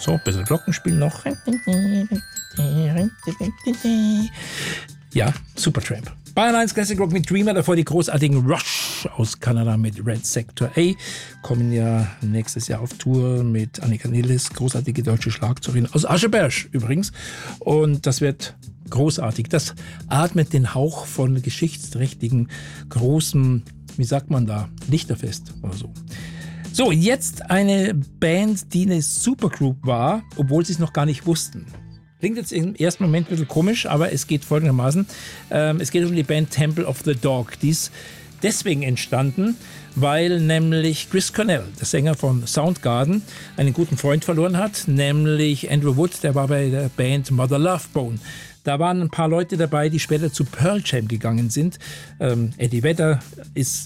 So, ein bisschen Glockenspiel noch. Ja, Supertramp. Bayern 1 Classic Rock mit Dreamer, davor die großartigen Rush aus Kanada mit Red Sector A. Kommen ja nächstes Jahr auf Tour mit Annika Nilles, großartige deutsche Schlagzeugerin aus Ascheberg übrigens. Und das wird großartig. Das atmet den Hauch von geschichtsträchtigen, großen, wie sagt man da, Lichterfest oder so. So, jetzt eine Band, die eine Supergroup war, obwohl sie es noch gar nicht wussten. Klingt jetzt im ersten Moment ein bisschen komisch, aber es geht folgendermaßen. Es geht um die Band Temple of the Dog. Die ist deswegen entstanden, weil nämlich Chris Cornell, der Sänger von Soundgarden, einen guten Freund verloren hat, nämlich Andrew Wood, der war bei der Band Mother Love Bone. Da waren ein paar Leute dabei, die später zu Pearl Jam gegangen sind. Eddie Vedder